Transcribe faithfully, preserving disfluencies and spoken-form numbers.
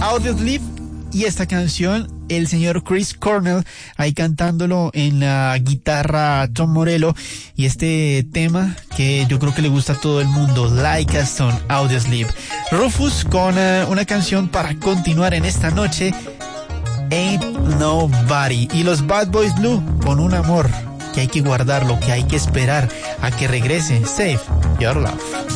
Audioslave y esta canción, el señor Chris Cornell ahí cantándolo en la guitarra Tom Morello, y este tema que yo creo que le gusta a todo el mundo, Like a Stone, Audioslave. Rufus con uh, una canción para continuar en esta noche, Ain't Nobody, y los Bad Boys Blue con un amor que hay que guardarlo, que hay que esperar a que regrese. Save Your Love.